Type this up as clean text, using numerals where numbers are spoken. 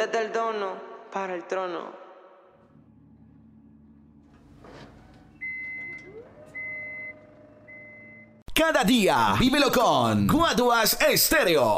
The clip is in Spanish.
Desde el dono para el trono. Cada día, vívelo con Guaduas Estéreo.